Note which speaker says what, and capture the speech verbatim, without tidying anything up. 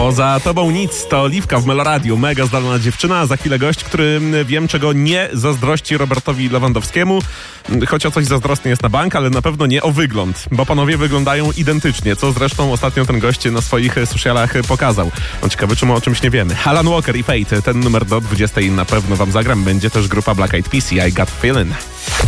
Speaker 1: Poza tobą nic, to Oliwka w Meloradiu. Mega zdolna dziewczyna, a za chwilę gość, który wiem czego nie zazdrości Robertowi Lewandowskiemu. Choć o coś zazdrosny jest na bank, ale na pewno nie o wygląd, bo panowie wyglądają identycznie, co zresztą ostatnio ten gość na swoich socialach pokazał. No ciekawe, czy my o czymś nie wiemy. Alan Walker i Fate, ten numer do dwudziestej na pewno wam zagram. Będzie też grupa Black Eyed Peas i I Got Feeling.